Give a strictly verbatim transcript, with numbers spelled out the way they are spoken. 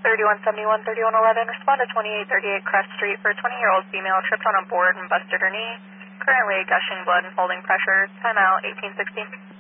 thirty-one seventy-one, thirty-one eleven, respond to twenty-eight thirty-eight Crest Street for a twenty-year-old female tripped on a board and busted her knee. Currently gushing blood and holding pressure. Time out, eighteen sixteen.